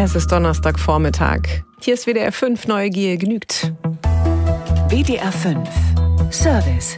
Es ist Donnerstagvormittag. Hier ist WDR 5, Neugier genügt. WDR 5 Service.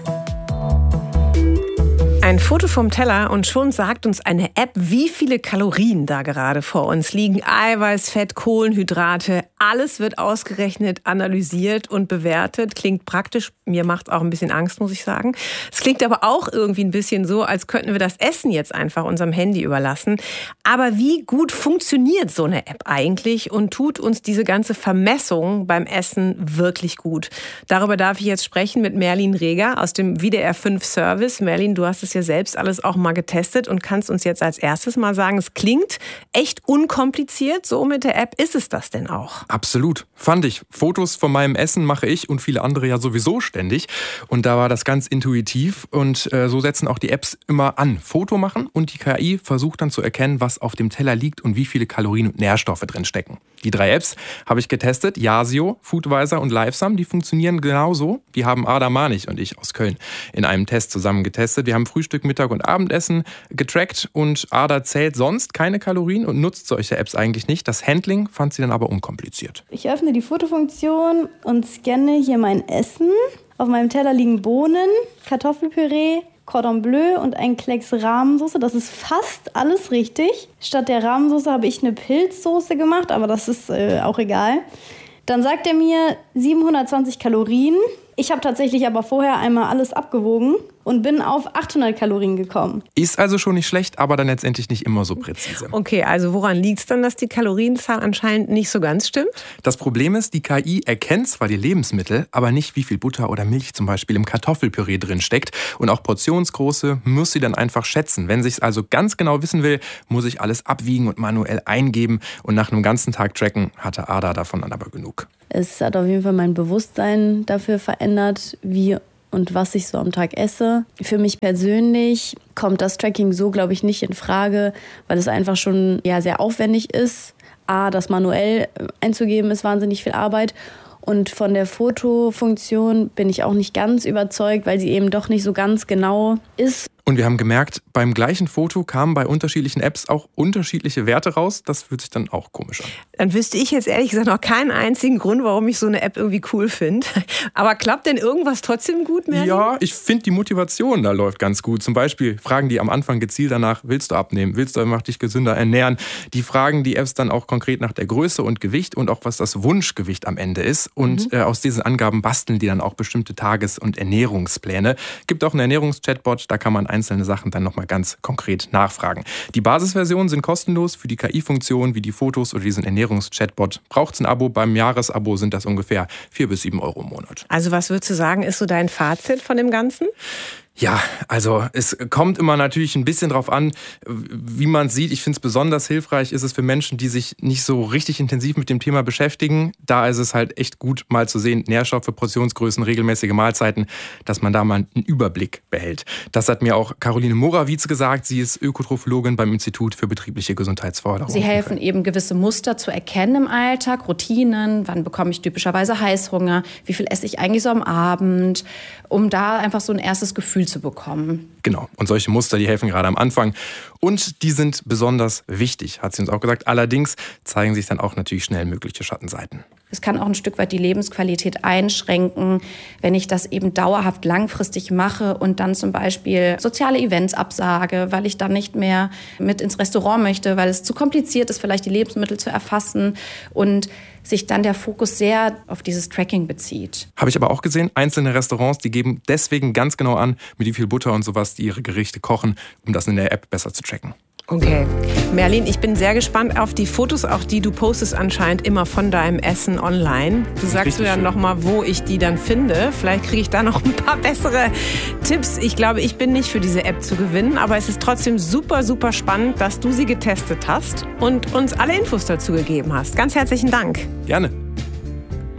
Ein Foto vom Teller und schon sagt uns eine App, wie viele Kalorien da gerade vor uns liegen. Eiweiß, Fett, Kohlenhydrate, alles wird ausgerechnet, analysiert und bewertet. Klingt praktisch, mir macht es auch ein bisschen Angst, muss ich sagen. Es klingt aber auch irgendwie ein bisschen so, als könnten wir das Essen jetzt einfach unserem Handy überlassen. Aber wie gut funktioniert so eine App eigentlich und tut uns diese ganze Vermessung beim Essen wirklich gut? Darüber darf ich jetzt sprechen mit Merlin Reger aus dem WDR 5 Service. Merlin, du hast es ja selbst alles auch mal getestet und kannst uns jetzt als erstes mal sagen, es klingt echt unkompliziert so mit der App. Ist es das denn auch? Absolut, fand ich. Fotos von meinem Essen mache ich und viele andere ja sowieso ständig. Und da war das ganz intuitiv und so setzen auch die Apps immer an. Foto machen und die KI versucht dann zu erkennen, was auf dem Teller liegt und wie viele Kalorien und Nährstoffe drin stecken. Die 3 Apps habe ich getestet, Yasio, Foodvisor und Livesum, die funktionieren genauso. Die haben Ada Manich und ich aus Köln in einem Test zusammen getestet. Wir haben Frühstück, Mittag und Abendessen getrackt und Ada zählt sonst keine Kalorien und nutzt solche Apps eigentlich nicht. Das Handling fand sie dann aber unkompliziert. Ich öffne die Fotofunktion und scanne hier mein Essen. Auf meinem Teller liegen Bohnen, Kartoffelpüree, Cordon Bleu und ein Klecks Rahmensauce. Das ist fast alles richtig. Statt der Rahmensauce habe ich eine Pilzsoße gemacht, aber das ist auch egal. Dann sagt er mir 720 Kalorien. Ich habe tatsächlich aber vorher einmal alles abgewogen und bin auf 800 Kalorien gekommen. Ist also schon nicht schlecht, aber dann letztendlich nicht immer so präzise. Okay, also woran liegt es dann, dass die Kalorienzahl anscheinend nicht so ganz stimmt? Das Problem ist, die KI erkennt zwar die Lebensmittel, aber nicht, wie viel Butter oder Milch zum Beispiel im Kartoffelpüree drin steckt. Und auch Portionsgröße muss sie dann einfach schätzen. Wenn sie es also ganz genau wissen will, muss ich alles abwiegen und manuell eingeben. Und nach einem ganzen Tag tracken hatte Ada davon dann aber genug. Es hat auf jeden Fall mein Bewusstsein dafür verändert, wie und was ich so am Tag esse. Für mich persönlich kommt das Tracking so, glaube ich, nicht in Frage, weil es einfach schon sehr aufwendig ist. Das manuell einzugeben ist wahnsinnig viel Arbeit. Und von der Fotofunktion bin ich auch nicht ganz überzeugt, weil sie eben doch nicht so ganz genau ist. Und wir haben gemerkt, beim gleichen Foto kamen bei unterschiedlichen Apps auch unterschiedliche Werte raus. Das fühlt sich dann auch komisch an. Dann wüsste ich jetzt ehrlich gesagt noch keinen einzigen Grund, warum ich so eine App irgendwie cool finde. Aber klappt denn irgendwas trotzdem gut, Merlin? Ja, ich finde die Motivation da läuft ganz gut. Zum Beispiel fragen die am Anfang gezielt danach, willst du abnehmen? Willst du einfach dich gesünder ernähren? Die fragen die Apps dann auch konkret nach der Größe und Gewicht und auch was das Wunschgewicht am Ende ist. Und aus diesen Angaben basteln die dann auch bestimmte Tages- und Ernährungspläne. Gibt auch einen Ernährungschatbot, da kann man einzelne Sachen dann nochmal ganz konkret nachfragen. Die Basisversionen sind kostenlos. Für die KI-Funktionen wie die Fotos oder diesen Ernährungschatbot braucht es ein Abo. Beim Jahresabo sind das ungefähr 4 bis 7 Euro im Monat. Also was würdest du sagen, ist so dein Fazit von dem Ganzen? Ja, also es kommt immer natürlich ein bisschen drauf an, wie man sieht. Ich finde es besonders hilfreich, ist es für Menschen, die sich nicht so richtig intensiv mit dem Thema beschäftigen. Da ist es halt echt gut, mal zu sehen, Nährstoffe, Portionsgrößen, regelmäßige Mahlzeiten, dass man da mal einen Überblick behält. Das hat mir auch Caroline Morawitz gesagt. Sie ist Ökotrophologin beim Institut für betriebliche Gesundheitsförderung. Sie helfen eben, gewisse Muster zu erkennen im Alltag, Routinen. Wann bekomme ich typischerweise Heißhunger? Wie viel esse ich eigentlich so am Abend? Um da einfach so ein erstes Gefühl zu bekommen. Genau. Und solche Muster, die helfen gerade am Anfang. Und die sind besonders wichtig, hat sie uns auch gesagt. Allerdings zeigen sich dann auch natürlich schnell mögliche Schattenseiten. Es kann auch ein Stück weit die Lebensqualität einschränken, wenn ich das eben dauerhaft langfristig mache und dann zum Beispiel soziale Events absage, weil ich dann nicht mehr mit ins Restaurant möchte, weil es zu kompliziert ist, vielleicht die Lebensmittel zu erfassen und sich dann der Fokus sehr auf dieses Tracking bezieht. Habe ich aber auch gesehen, einzelne Restaurants, die geben deswegen ganz genau an, mit wie viel Butter und sowas die ihre Gerichte kochen, um das in der App besser zu tracken. Okay. Merlin, ich bin sehr gespannt auf die Fotos, auch die du postest anscheinend immer von deinem Essen online. Du sagst mir dann nochmal, wo ich die dann finde. Vielleicht kriege ich da noch ein paar bessere Tipps. Ich glaube, ich bin nicht für diese App zu gewinnen, aber es ist trotzdem super, super spannend, dass du sie getestet hast und uns alle Infos dazu gegeben hast. Ganz herzlichen Dank. Gerne.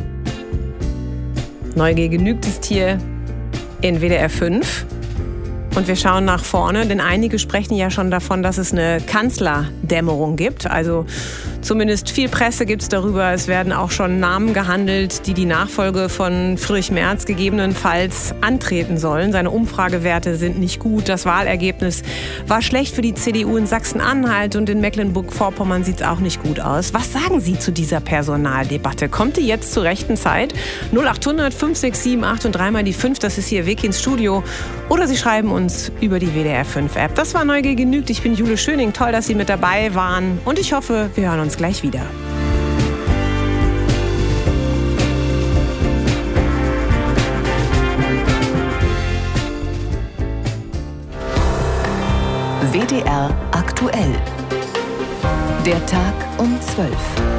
Neugier genügt ist hier in WDR 5. Und wir schauen nach vorne, denn einige sprechen ja schon davon, dass es eine Kanzlerdämmerung gibt. Also zumindest viel Presse gibt es darüber. Es werden auch schon Namen gehandelt, die Nachfolge von Friedrich Merz gegebenenfalls antreten sollen. Seine Umfragewerte sind nicht gut. Das Wahlergebnis war schlecht für die CDU in Sachsen-Anhalt und in Mecklenburg-Vorpommern sieht es auch nicht gut aus. Was sagen Sie zu dieser Personaldebatte? Kommt die jetzt zur rechten Zeit? 0800 567 8 und 3 mal die 5, das ist hier Weg ins Studio. Oder Sie schreiben uns über die WDR 5 App. Das war Neugier genügt. Ich bin Jule Schöning. Toll, dass Sie mit dabei waren. Und ich hoffe, wir hören uns gleich wieder. WDR aktuell. Der Tag um 12.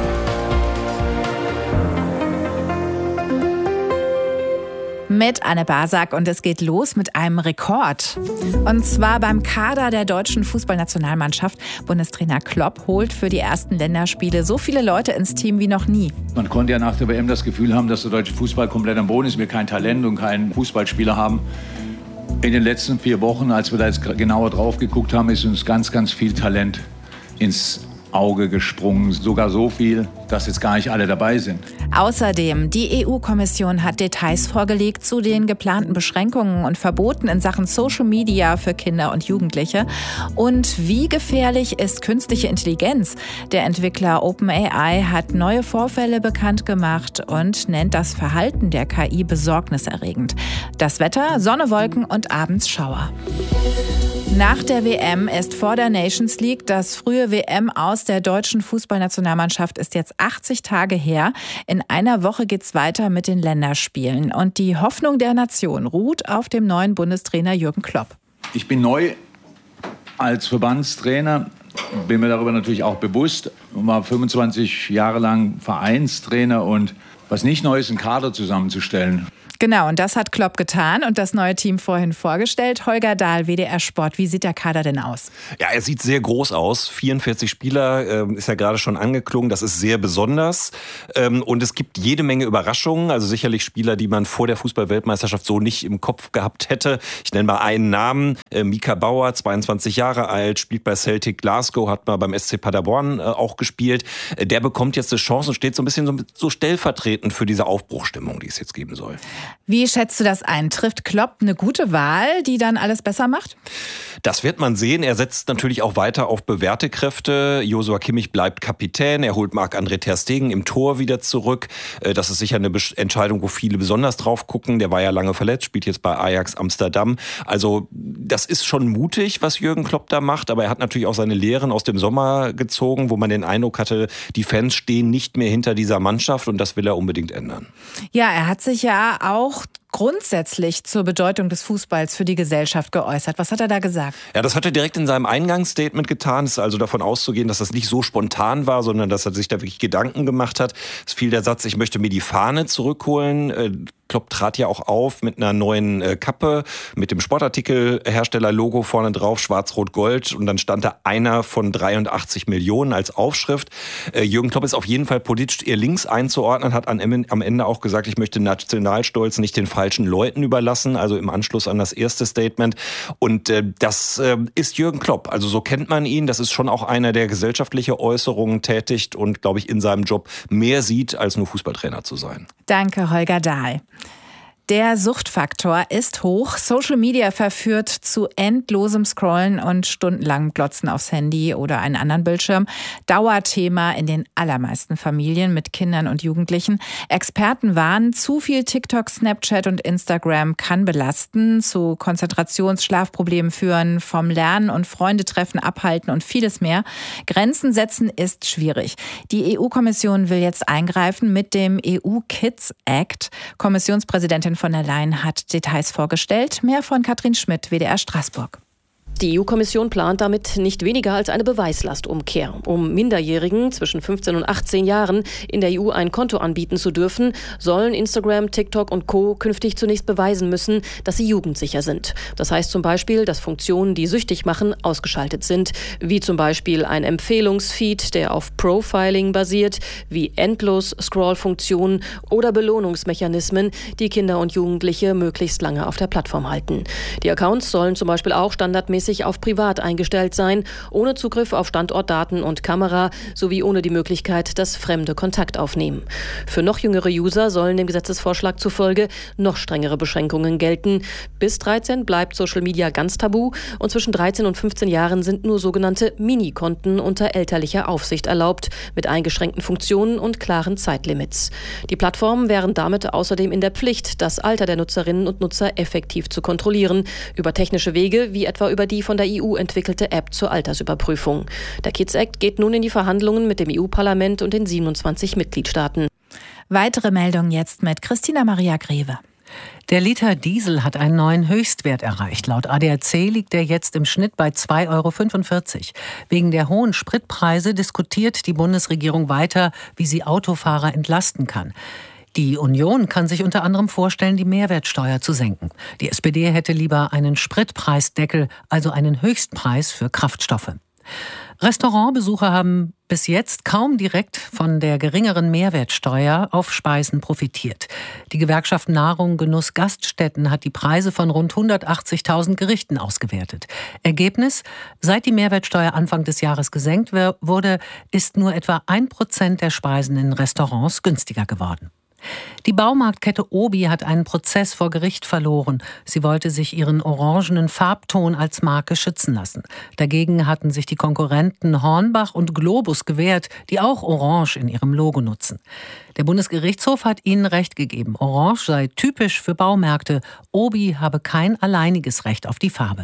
Mit Anne Basak und es geht los mit einem Rekord. Und zwar beim Kader der deutschen Fußballnationalmannschaft. Bundestrainer Klopp holt für die ersten Länderspiele so viele Leute ins Team wie noch nie. Man konnte ja nach der WM das Gefühl haben, dass der deutsche Fußball komplett am Boden ist, wir kein Talent und keinen Fußballspieler haben. In den letzten 4 Wochen, als wir da jetzt genauer drauf geguckt haben, ist uns ganz, ganz viel Talent ins Auge gesprungen. Sogar so viel, dass jetzt gar nicht alle dabei sind. Außerdem, die EU-Kommission hat Details vorgelegt zu den geplanten Beschränkungen und Verboten in Sachen Social Media für Kinder und Jugendliche. Und wie gefährlich ist künstliche Intelligenz? Der Entwickler OpenAI hat neue Vorfälle bekannt gemacht und nennt das Verhalten der KI besorgniserregend. Das Wetter, Sonne, Wolken und abends Schauer. Nach der WM ist vor der Nations League. Das frühe WM aus der deutschen Fußballnationalmannschaft ist jetzt 80 Tage her. In einer Woche geht's weiter mit den Länderspielen. Und die Hoffnung der Nation ruht auf dem neuen Bundestrainer Jürgen Klopp. Ich bin neu als Verbandstrainer, bin mir darüber natürlich auch bewusst. Ich war 25 Jahre lang Vereinstrainer und was nicht neu ist, einen Kader zusammenzustellen. Genau, und das hat Klopp getan und das neue Team vorhin vorgestellt. Holger Dahl, WDR Sport. Wie sieht der Kader denn aus? Ja, er sieht sehr groß aus. 44 Spieler, ist ja gerade schon angeklungen. Das ist sehr besonders. Und es gibt jede Menge Überraschungen. Also sicherlich Spieler, die man vor der Fußball-Weltmeisterschaft so nicht im Kopf gehabt hätte. Ich nenne mal einen Namen. Mika Bauer, 22 Jahre alt, spielt bei Celtic Glasgow, hat mal beim SC Paderborn auch gespielt. Der bekommt jetzt eine Chance und steht so ein bisschen so stellvertretend für diese Aufbruchstimmung, die es jetzt geben soll. Wie schätzt du das ein? Trifft Klopp eine gute Wahl, die dann alles besser macht? Das wird man sehen. Er setzt natürlich auch weiter auf bewährte Kräfte. Joshua Kimmich bleibt Kapitän. Er holt Marc-André ter Stegen im Tor wieder zurück. Das ist sicher eine Entscheidung, wo viele besonders drauf gucken. Der war ja lange verletzt, spielt jetzt bei Ajax Amsterdam. Also das ist schon mutig, was Jürgen Klopp da macht. Aber er hat natürlich auch seine Lehren aus dem Sommer gezogen, wo man den Eindruck hatte, die Fans stehen nicht mehr hinter dieser Mannschaft und das will er unbedingt ändern. Ja, er hat sich ja auch grundsätzlich zur Bedeutung des Fußballs für die Gesellschaft geäußert. Was hat er da gesagt? Ja, das hat er direkt in seinem Eingangsstatement getan. Es ist also davon auszugehen, dass das nicht so spontan war, sondern dass er sich da wirklich Gedanken gemacht hat. Es fiel der Satz, ich möchte mir die Fahne zurückholen. Klopp trat ja auch auf mit einer neuen Kappe, mit dem Sportartikelhersteller-Logo vorne drauf, schwarz-rot-gold. Und dann stand da einer von 83 Millionen als Aufschrift. Jürgen Klopp ist auf jeden Fall politisch eher links einzuordnen, hat am Ende auch gesagt, ich möchte Nationalstolz nicht den falschen Leuten überlassen, also im Anschluss an das erste Statement. Und das ist Jürgen Klopp. Also so kennt man ihn. Das ist schon auch einer, der gesellschaftliche Äußerungen tätigt und, glaube ich, in seinem Job mehr sieht, als nur Fußballtrainer zu sein. Danke, Holger Dahl. Der Suchtfaktor ist hoch. Social Media verführt zu endlosem Scrollen und stundenlangem Glotzen aufs Handy oder einen anderen Bildschirm. Dauerthema in den allermeisten Familien mit Kindern und Jugendlichen. Experten warnen, zu viel TikTok, Snapchat und Instagram kann belasten, zu Konzentrations-, Schlafproblemen führen, vom Lernen und Freundetreffen abhalten und vieles mehr. Grenzen setzen ist schwierig. Die EU-Kommission will jetzt eingreifen mit dem EU-Kids Act. Kommissionspräsidentin von der Leyen hat Details vorgestellt. Mehr von Katrin Schmidt, WDR Straßburg. Die EU-Kommission plant damit nicht weniger als eine Beweislastumkehr. Um Minderjährigen zwischen 15 und 18 Jahren in der EU ein Konto anbieten zu dürfen, sollen Instagram, TikTok und Co. künftig zunächst beweisen müssen, dass sie jugendsicher sind. Das heißt zum Beispiel, dass Funktionen, die süchtig machen, ausgeschaltet sind, wie zum Beispiel ein Empfehlungsfeed, der auf Profiling basiert, wie Endlos-Scroll-Funktionen oder Belohnungsmechanismen, die Kinder und Jugendliche möglichst lange auf der Plattform halten. Die Accounts sollen zum Beispiel auch standardmäßig auf privat eingestellt sein, ohne Zugriff auf Standortdaten und Kamera, sowie ohne die Möglichkeit, dass Fremde Kontakt aufnehmen. Für noch jüngere User sollen dem Gesetzesvorschlag zufolge noch strengere Beschränkungen gelten. Bis 13 bleibt Social Media ganz tabu und zwischen 13 und 15 Jahren sind nur sogenannte Mini-Konten unter elterlicher Aufsicht erlaubt, mit eingeschränkten Funktionen und klaren Zeitlimits. Die Plattformen wären damit außerdem in der Pflicht, das Alter der Nutzerinnen und Nutzer effektiv zu kontrollieren, über technische Wege, wie etwa über die von der EU entwickelte App zur Altersüberprüfung. Der Kids Act geht nun in die Verhandlungen mit dem EU-Parlament und den 27 Mitgliedstaaten. Weitere Meldungen jetzt mit Christina Maria Greve. Der Liter Diesel hat einen neuen Höchstwert erreicht. Laut ADAC liegt er jetzt im Schnitt bei 2,45 €. Wegen der hohen Spritpreise diskutiert die Bundesregierung weiter, wie sie Autofahrer entlasten kann. Die Union kann sich unter anderem vorstellen, die Mehrwertsteuer zu senken. Die SPD hätte lieber einen Spritpreisdeckel, also einen Höchstpreis für Kraftstoffe. Restaurantbesucher haben bis jetzt kaum direkt von der geringeren Mehrwertsteuer auf Speisen profitiert. Die Gewerkschaft Nahrung, Genuss, Gaststätten hat die Preise von rund 180.000 Gerichten ausgewertet. Ergebnis: Seit die Mehrwertsteuer Anfang des Jahres gesenkt wurde, ist nur etwa 1% der Speisen in Restaurants günstiger geworden. Die Baumarktkette Obi hat einen Prozess vor Gericht verloren. Sie wollte sich ihren orangenen Farbton als Marke schützen lassen. Dagegen hatten sich die Konkurrenten Hornbach und Globus gewehrt, die auch Orange in ihrem Logo nutzen. Der Bundesgerichtshof hat ihnen Recht gegeben. Orange sei typisch für Baumärkte. Obi habe kein alleiniges Recht auf die Farbe.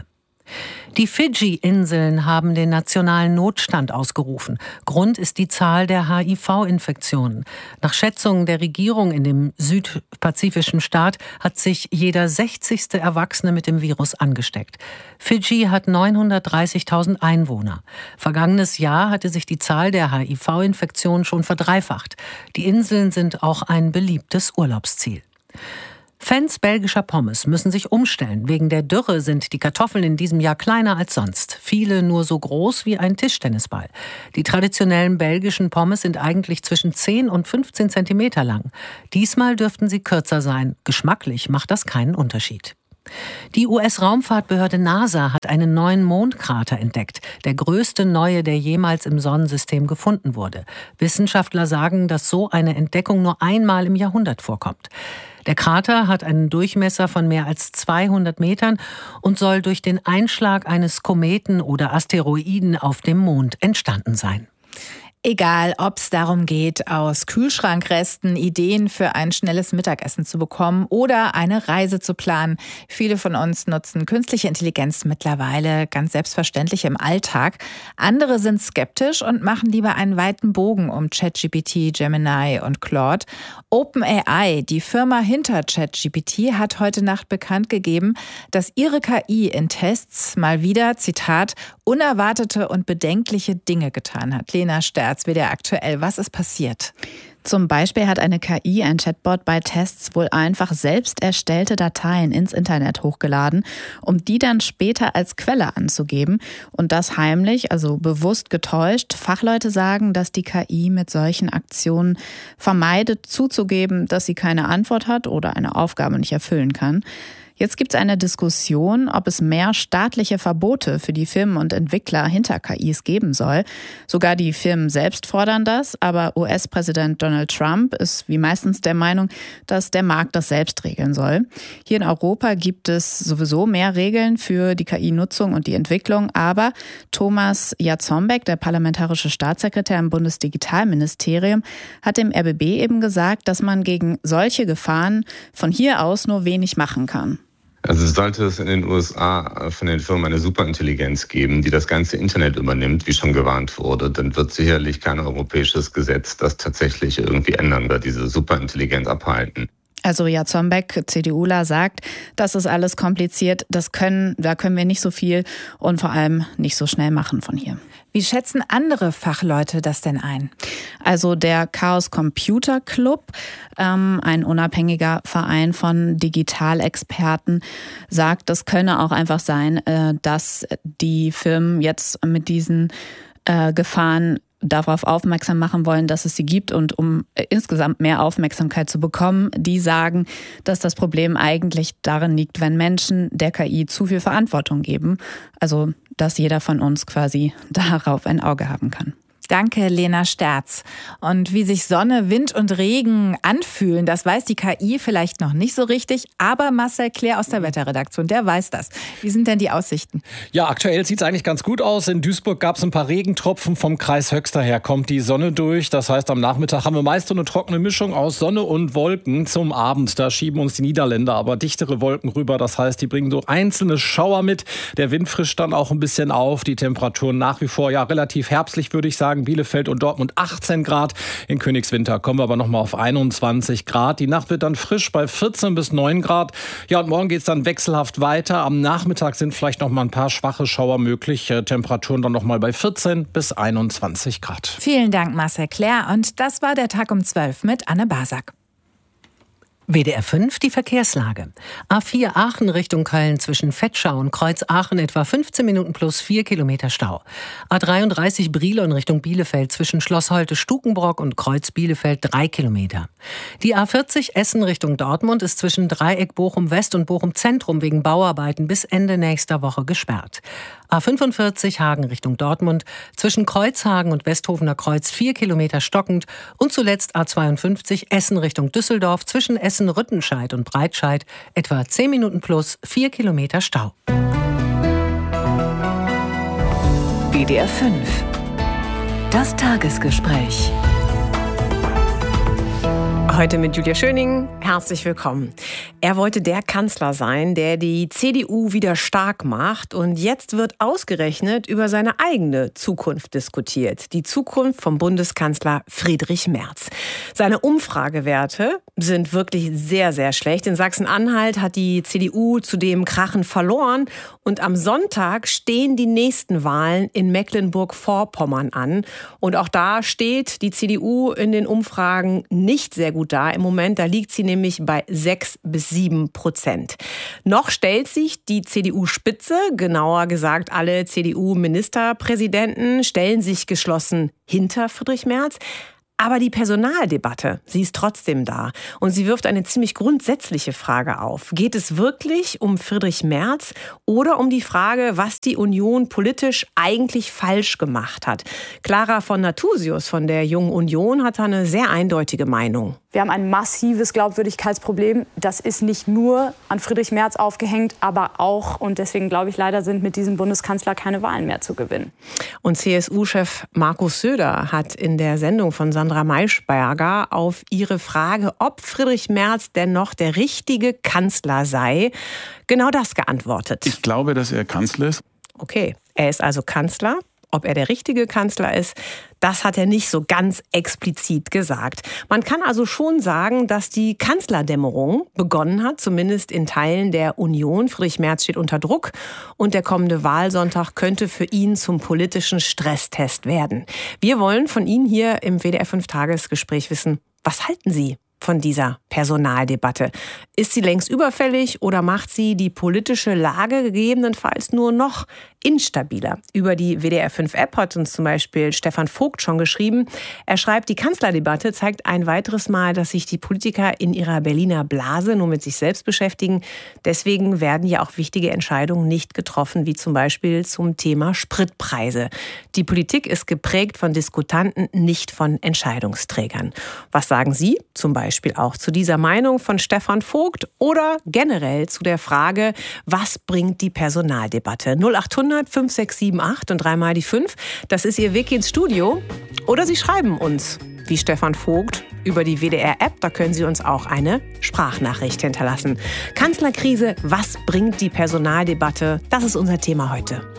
Die Fidschi-Inseln haben den nationalen Notstand ausgerufen. Grund ist die Zahl der HIV-Infektionen. Nach Schätzungen der Regierung in dem südpazifischen Staat hat sich jeder 60. Erwachsene mit dem Virus angesteckt. Fidschi hat 930.000 Einwohner. Vergangenes Jahr hatte sich die Zahl der HIV-Infektionen schon verdreifacht. Die Inseln sind auch ein beliebtes Urlaubsziel. Fans belgischer Pommes müssen sich umstellen. Wegen der Dürre sind die Kartoffeln in diesem Jahr kleiner als sonst. Viele nur so groß wie ein Tischtennisball. Die traditionellen belgischen Pommes sind eigentlich zwischen 10 und 15 Zentimeter lang. Diesmal dürften sie kürzer sein. Geschmacklich macht das keinen Unterschied. Die US-Raumfahrtbehörde NASA hat einen neuen Mondkrater entdeckt. Der größte neue, der jemals im Sonnensystem gefunden wurde. Wissenschaftler sagen, dass so eine Entdeckung nur einmal im Jahrhundert vorkommt. Der Krater hat einen Durchmesser von mehr als 200 Metern und soll durch den Einschlag eines Kometen oder Asteroiden auf dem Mond entstanden sein. Egal, ob es darum geht, aus Kühlschrankresten Ideen für ein schnelles Mittagessen zu bekommen oder eine Reise zu planen. Viele von uns nutzen künstliche Intelligenz mittlerweile ganz selbstverständlich im Alltag. Andere sind skeptisch und machen lieber einen weiten Bogen um ChatGPT, Gemini und Claude. OpenAI, die Firma hinter ChatGPT, hat heute Nacht bekannt gegeben, dass ihre KI in Tests mal wieder, Zitat, unerwartete und bedenkliche Dinge getan hat. Lena Sterz, WDR aktuell. Was ist passiert? Zum Beispiel hat eine KI, ein Chatbot, bei Tests wohl einfach selbst erstellte Dateien ins Internet hochgeladen, um die dann später als Quelle anzugeben. Und das heimlich, also bewusst getäuscht. Fachleute sagen, dass die KI mit solchen Aktionen vermeidet, zuzugeben, dass sie keine Antwort hat oder eine Aufgabe nicht erfüllen kann. Jetzt gibt es eine Diskussion, ob es mehr staatliche Verbote für die Firmen und Entwickler hinter KIs geben soll. Sogar die Firmen selbst fordern das, aber US-Präsident Donald Trump ist wie meistens der Meinung, dass der Markt das selbst regeln soll. Hier in Europa gibt es sowieso mehr Regeln für die KI-Nutzung und die Entwicklung, aber Thomas Jatzombeck, der parlamentarische Staatssekretär im Bundesdigitalministerium, hat dem RBB eben gesagt, dass man gegen solche Gefahren von hier aus nur wenig machen kann. Also sollte es in den USA von den Firmen eine Superintelligenz geben, die das ganze Internet übernimmt, wie schon gewarnt wurde, dann wird sicherlich kein europäisches Gesetz das tatsächlich irgendwie ändern oder diese Superintelligenz abhalten. Also Jarzombeck, CDUler, sagt, das ist alles kompliziert, da können wir nicht so viel und vor allem nicht so schnell machen von hier. Wie schätzen andere Fachleute das denn ein? Also der Chaos Computer Club, ein unabhängiger Verein von Digitalexperten, sagt, es könne auch einfach sein, dass die Firmen jetzt mit diesen Gefahren darauf aufmerksam machen wollen, dass es sie gibt und um insgesamt mehr Aufmerksamkeit zu bekommen. Die sagen, dass das Problem eigentlich darin liegt, wenn Menschen der KI zu viel Verantwortung geben. Also, dass jeder von uns quasi darauf ein Auge haben kann. Danke, Lena Sterz. Und wie sich Sonne, Wind und Regen anfühlen, das weiß die KI vielleicht noch nicht so richtig. Aber Marcel Clair aus der Wetterredaktion, der weiß das. Wie sind denn die Aussichten? Ja, aktuell sieht es eigentlich ganz gut aus. In Duisburg gab es ein paar Regentropfen. Vom Kreis Höxter her kommt die Sonne durch. Das heißt, am Nachmittag haben wir meist so eine trockene Mischung aus Sonne und Wolken. Zum Abend, da schieben uns die Niederländer aber dichtere Wolken rüber. Das heißt, die bringen so einzelne Schauer mit. Der Wind frischt dann auch ein bisschen auf. Die Temperaturen nach wie vor relativ herbstlich, würde ich sagen. Bielefeld und Dortmund 18 Grad. In Königswinter kommen wir aber noch mal auf 21 Grad. Die Nacht wird dann frisch bei 14 bis 9 Grad. Ja, und morgen geht es dann wechselhaft weiter. Am Nachmittag sind vielleicht noch mal ein paar schwache Schauer möglich. Temperaturen dann noch mal bei 14 bis 21 Grad. Vielen Dank, Marcel Clair. Und das war der Tag um 12 mit Anne Basak. WDR 5, die Verkehrslage. A4 Aachen Richtung Köln zwischen Vetschau und Kreuz Aachen etwa 15 Minuten plus 4 Kilometer Stau. A33 Brilon Richtung Bielefeld zwischen Schloss Holte-Stukenbrock und Kreuz Bielefeld 3 Kilometer. Die A40 Essen Richtung Dortmund ist zwischen Dreieck Bochum West und Bochum Zentrum wegen Bauarbeiten bis Ende nächster Woche gesperrt. A45 Hagen Richtung Dortmund zwischen Kreuzhagen und Westhofener Kreuz 4 Kilometer stockend und zuletzt A52 Essen Richtung Düsseldorf zwischen Essen-Rüttenscheid und Breitscheid etwa 10 Minuten plus 4 Kilometer Stau. WDR 5. Das Tagesgespräch. Heute mit Julia Schöning. Herzlich willkommen. Er wollte der Kanzler sein, der die CDU wieder stark macht. Und jetzt wird ausgerechnet über seine eigene Zukunft diskutiert. Die Zukunft vom Bundeskanzler Friedrich Merz. Seine Umfragewerte sind wirklich sehr, sehr schlecht. In Sachsen-Anhalt hat die CDU zudem krachend verloren. Und am Sonntag stehen die nächsten Wahlen in Mecklenburg-Vorpommern an. Und auch da steht die CDU in den Umfragen nicht sehr gut da im Moment. Da liegt sie nämlich bei 6-7%. Noch stellt sich die CDU-Spitze, genauer gesagt alle CDU-Ministerpräsidenten, stellen sich geschlossen hinter Friedrich Merz. Aber die Personaldebatte, sie ist trotzdem da. Und sie wirft eine ziemlich grundsätzliche Frage auf. Geht es wirklich um Friedrich Merz oder um die Frage, was die Union politisch eigentlich falsch gemacht hat? Clara von Nathusius von der Jungen Union hat da eine sehr eindeutige Meinung. Wir haben ein massives Glaubwürdigkeitsproblem. Das ist nicht nur an Friedrich Merz aufgehängt, aber auch, und deswegen glaube ich leider, sind mit diesem Bundeskanzler keine Wahlen mehr zu gewinnen. Und CSU-Chef Markus Söder hat in der Sendung von Sandra Maischberger auf ihre Frage, ob Friedrich Merz denn noch der richtige Kanzler sei, genau das geantwortet. Ich glaube, dass er Kanzler ist. Okay, er ist also Kanzler. Ob er der richtige Kanzler ist, das hat er nicht so ganz explizit gesagt. Man kann also schon sagen, dass die Kanzlerdämmerung begonnen hat, zumindest in Teilen der Union. Friedrich Merz steht unter Druck und der kommende Wahlsonntag könnte für ihn zum politischen Stresstest werden. Wir wollen von Ihnen hier im WDR 5 Tagesgespräch wissen, was halten Sie von dieser Personaldebatte? Ist sie längst überfällig oder macht sie die politische Lage gegebenenfalls nur noch instabiler? Über die WDR 5 App hat uns zum Beispiel Stefan Vogt schon geschrieben. Er schreibt, die Kanzlerdebatte zeigt ein weiteres Mal, dass sich die Politiker in ihrer Berliner Blase nur mit sich selbst beschäftigen. Deswegen werden ja auch wichtige Entscheidungen nicht getroffen, wie zum Beispiel zum Thema Spritpreise. Die Politik ist geprägt von Diskutanten, nicht von Entscheidungsträgern. Was sagen Sie zum Beispiel auch zu dieser Meinung von Stefan Vogt oder generell zu der Frage, was bringt die Personaldebatte? 0800 5678 und 3 mal die 5. Das ist Ihr Weg ins Studio. Oder Sie schreiben uns, wie Stefan Vogt, über die WDR-App. Da können Sie uns auch eine Sprachnachricht hinterlassen. Kanzlerkrise, was bringt die Personaldebatte? Das ist unser Thema heute.